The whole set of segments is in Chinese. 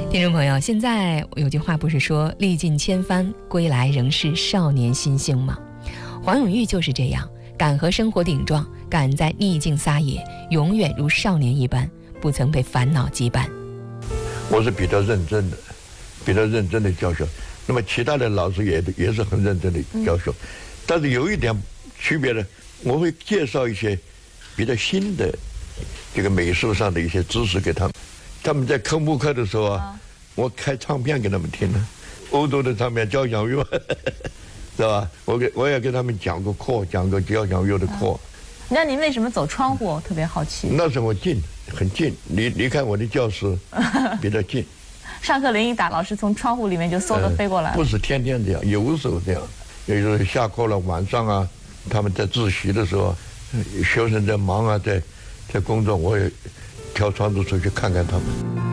听众朋友，现在有句话不是说历尽千帆归来仍是少年心性吗？黄永玉就是这样，敢和生活顶撞，敢在逆境撒野，永远如少年一般，不曾被烦恼羁绊。 我是比较认真的教授，那么其他的老师也是很认真的教授，但是有一点区别呢，我会介绍一些比较新的这个美术上的一些知识给他们。他们在科目课的时候啊，我开唱片给他们听呢，欧洲的唱片交响乐，是吧？我也给他们讲过课，讲过交响乐的课。 那您为什么走窗户？特别好奇。 那时候我近，很近，离开我的教室比较近。 上课铃一打，老师从窗户里面就嗖地飞过来了。 不是天天这样，有时候这样，也就是下课了，晚上啊，他们在自习的时候，学生在忙啊，在工作，我也跳窗子出去看看他们。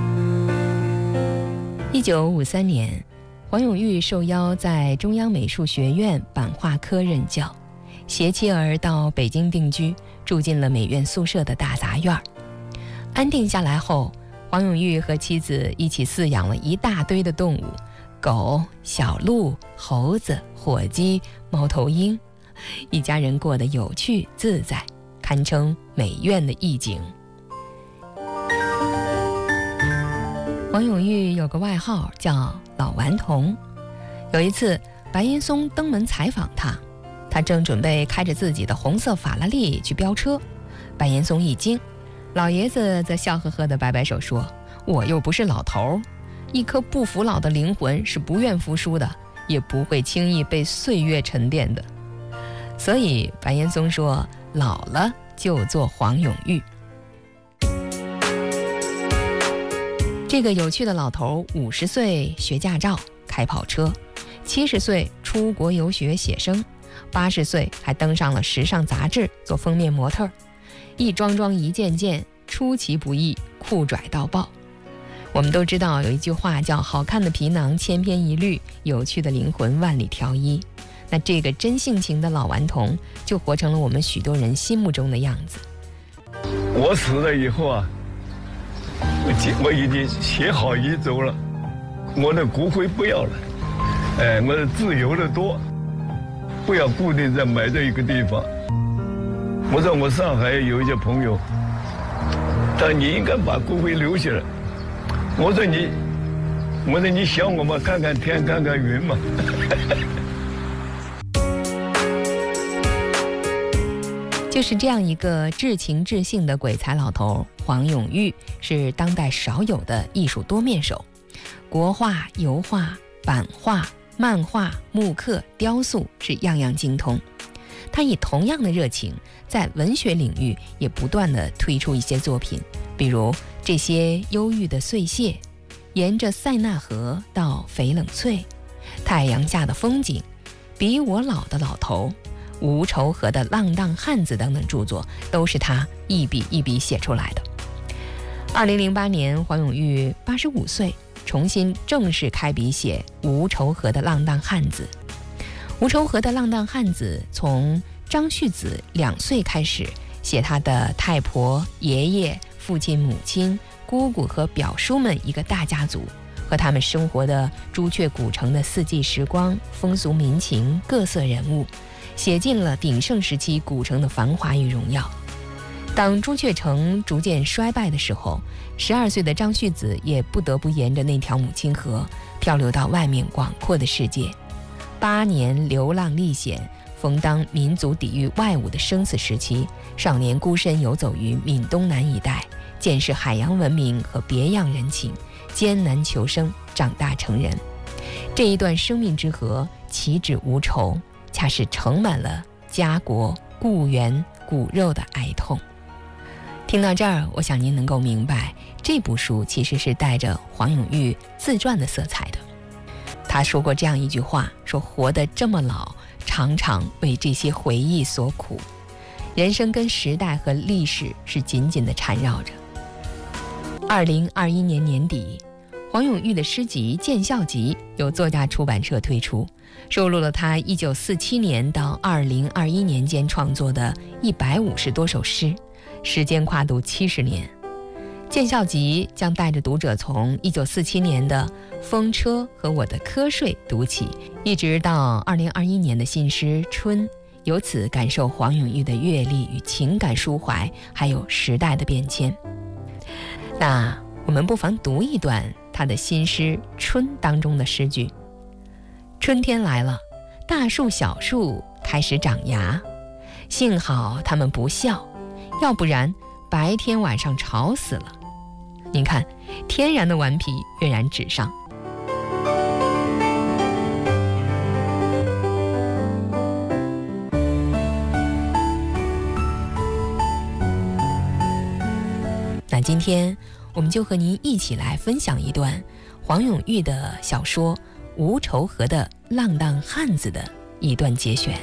1953年，黄永玉受邀在中央美术学院版画科任教，携妻儿到北京定居，住进了美院宿舍的大杂院。安定下来后，黄永玉和妻子一起饲养了一大堆的动物，狗、小鹿、猴子、火鸡、猫头鹰，一家人过得有趣自在，堪称美院的意境。黄永玉有个外号叫老顽童。有一次白岩松登门采访他正准备开着自己的红色法拉利去飙车，白岩松一惊，老爷子则笑呵呵地摆摆手说，我又不是老头，一颗不服老的灵魂是不愿服输的，也不会轻易被岁月沉淀的。所以白岩松说，老了就做黄永玉。这个有趣的老头50岁学驾照开跑车，70岁出国游学写生，80岁还登上了时尚杂志做封面模特，一桩桩一件件，出其不意，酷拽到爆。我们都知道有一句话叫好看的皮囊千篇一律，有趣的灵魂万里挑一。那这个真性情的老顽童就活成了我们许多人心目中的样子。 我死了以后啊，我已经写好遗嘱了，我的骨灰不要了，我的自由的多，不要固定在埋在一个地方。我说我上海有一些朋友，但你应该把骨灰留下来。我说你想我吗？看看天，看看云嘛。 就是这样一个至情至性的鬼才老头，黄永玉是当代少有的艺术多面手，国画、油画、版画、漫画、木刻、雕塑是样样精通。他以同样的热情，在文学领域也不断地推出一些作品，比如这些忧郁的碎屑，沿着塞纳河到翡冷翠，太阳下的风景，比我老的老头，无愁河的浪荡汉子等等著作，都是他一笔一笔写出来的。2008年，黄永玉85岁，重新正式开笔写无愁河的浪荡汉子。无愁河的浪荡汉子从张旭子2岁开始写他的太婆、爷爷、父亲、母亲、姑姑和表叔们一个大家族，和他们生活的朱雀古城的四季时光、风俗民情、各色人物，写尽了鼎盛时期古城的繁华与荣耀。当朱雀城逐渐衰败的时候，12岁的张旭子也不得不沿着那条母亲河漂流到外面广阔的世界。8年流浪历险，逢当民族抵御外侮的生死时期，少年孤身游走于闽东南一带，见识海洋文明和别样人情，艰难求生，长大成人。这一段生命之河岂止无愁，恰是盛满了家国、故园、骨肉的哀痛。听到这儿，我想您能够明白，这部书其实是带着黄永玉自传的色彩的。他说过这样一句话，说活得这么老，常常为这些回忆所苦。人生跟时代和历史是紧紧地缠绕着。2021年年底，黄永玉的诗集《见笑集》由作家出版社推出，收录了他1947年到2021年间创作的150多首诗，时间跨度70年。 见笑集将带着读者从1947年的《风车》和《我的瞌睡》读起，一直到2021年的新诗《春》，由此感受黄永玉的阅历与情感抒怀，还有时代的变迁。那我们不妨读一段他的新诗《春》当中的诗句：春天来了，大树小树开始长芽，幸好它们不笑，要不然白天晚上吵死了。您看，天然的顽皮跃然纸上。那今天我们就和您一起来分享一段黄永玉的小说《无愁河的浪荡汉子》的一段节选。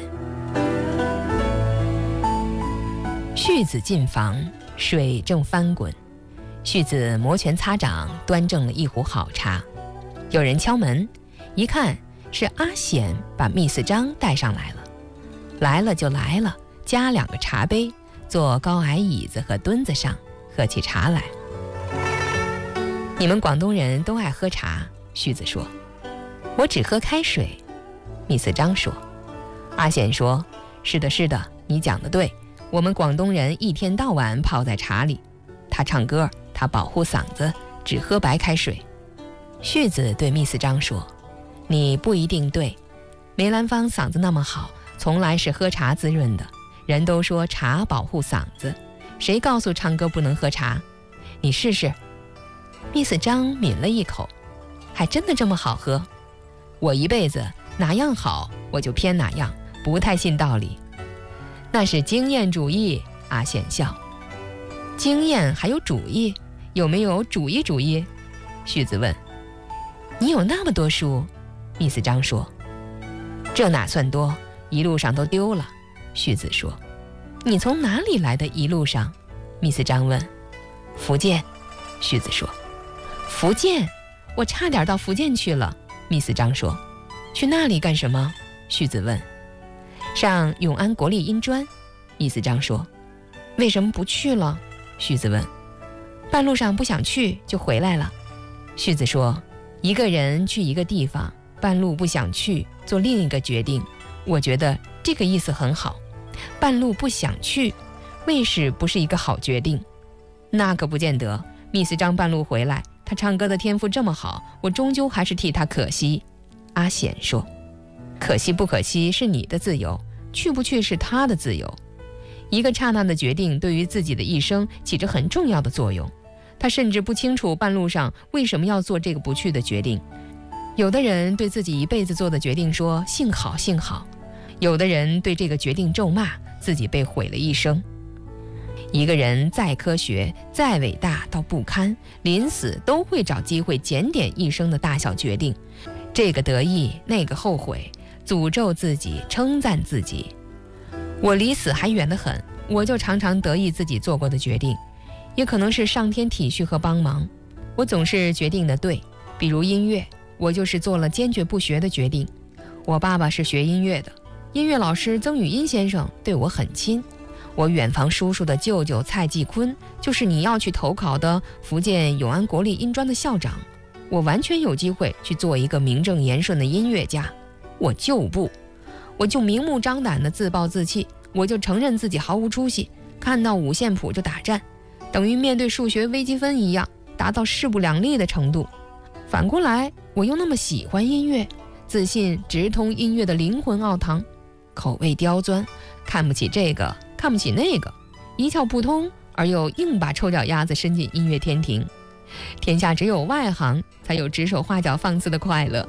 旭子进房，水正翻滚，旭子摩拳擦掌，端正了一壶好茶。有人敲门，一看是阿显把密四章带上来了。来了就来了，加2个茶杯，坐高矮椅子和墩子上，喝起茶来。你们广东人都爱喝茶，旭子说。我只喝开水，密四章说。阿显说，是的是的，你讲得对，我们广东人一天到晚泡在茶里。他唱歌，他保护嗓子，只喝白开水。旭子对密四章说，你不一定对，梅兰芳嗓子那么好，从来是喝茶滋润的，人都说茶保护嗓子，谁告诉唱歌不能喝茶？你试试。密四章抿了一口，还真的这么好喝？我一辈子哪样好我就偏哪样，不太信道理。那是经验主义，阿显笑。经验还有主义，有没有主义主义？旭子问。你有那么多书？密四章说。这哪算多，一路上都丢了。旭子说。你从哪里来的一路上？密四章问。福建。旭子说。福建？我差点到福建去了。密四章说。去那里干什么？旭子问。上永安国立音专。密四章说。为什么不去了？旭子问。半路上不想去就回来了。旭子说，一个人去一个地方，半路不想去，做另一个决定，我觉得这个意思很好。半路不想去，为使不是一个好决定？那可不见得。密四章半路回来，他唱歌的天赋这么好，我终究还是替他可惜。阿显说。可惜不可惜是你的自由，去不去是他的自由。一个刹那的决定对于自己的一生起着很重要的作用，他甚至不清楚半路上为什么要做这个不去的决定。有的人对自己一辈子做的决定说幸好幸好，有的人对这个决定咒骂，自己被毁了一生。一个人再科学再伟大到不堪，临死都会找机会检点一生的大小决定，这个得意那个后悔，诅咒自己称赞自己。我离死还远得很，我就常常得意自己做过的决定，也可能是上天体恤和帮忙，我总是决定的对。比如音乐，我就是做了坚决不学的决定。我爸爸是学音乐的，音乐老师曾语音先生对我很亲。我远房叔叔的舅舅蔡继坤就是你要去投考的福建永安国立音专的校长，我完全有机会去做一个名正言顺的音乐家。我就不，我就明目张胆的自暴自弃，我就承认自己毫无出息，看到五线谱就打颤，等于面对数学微积分一样，达到势不两立的程度。反过来，我又那么喜欢音乐，自信直通音乐的灵魂奥堂，口味刁钻，看不起这个看不起那个，一窍不通，而又硬把臭脚丫子伸进音乐天庭。天下只有外行才有指手画脚放肆的快乐。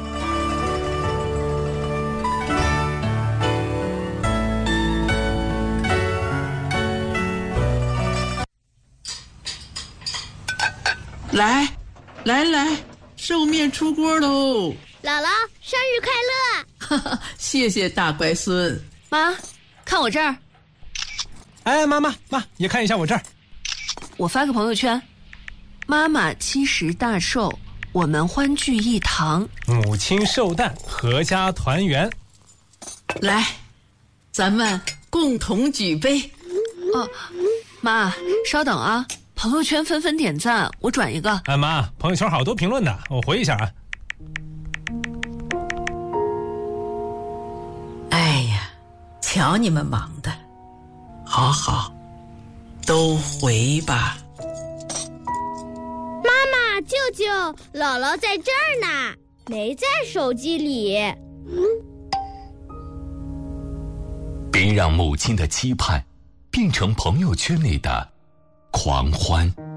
来来来，寿面出锅喽！ 姥姥生日快乐！ 哈哈，谢谢大乖孙。 妈，看我这儿。 哎，妈，也看一下我这儿。 我发个朋友圈，妈妈70大寿，我们欢聚一堂， 母亲寿诞，阖家团圆。 来，咱们共同举杯。 哦，妈，稍等啊， 朋友圈纷纷点赞，我转一个。 哎妈，朋友圈好多评论呢，我回一下啊。 哎呀，瞧你们忙的，好好，都回吧。 妈妈、舅舅，姥姥在这儿呢，没在手机里。 别让母亲的期盼变成朋友圈里的狂欢。